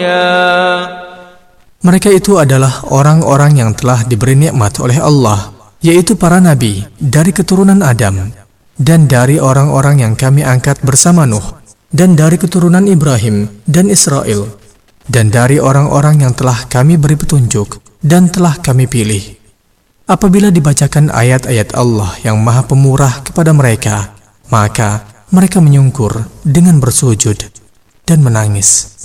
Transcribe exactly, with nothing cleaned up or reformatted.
Mereka itu adalah orang-orang yang telah diberi nikmat oleh Allah, yaitu para nabi dari keturunan Adam, dan dari orang-orang yang kami angkat bersama Nuh, dan dari keturunan Ibrahim dan Israel, dan dari orang-orang yang telah kami beri petunjuk dan telah kami pilih. Apabila dibacakan ayat-ayat Allah yang Maha Pemurah kepada mereka, maka mereka menyungkur dengan bersujud dan menangis.